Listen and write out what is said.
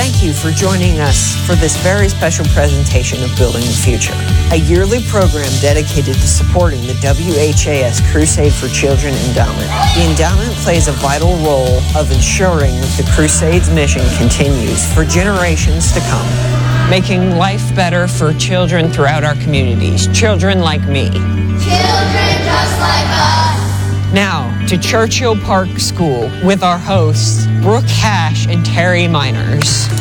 Thank you for joining us for this very special presentation of Building the Future, a yearly program dedicated to supporting the WHAS Crusade for Children Endowment. The endowment plays a vital role of ensuring that the Crusade's mission continues for generations to come, making life better for children throughout our communities, children like me. Children just like us. Now, to Churchill Park School with our hosts, Brooke Hash and Terry Miners.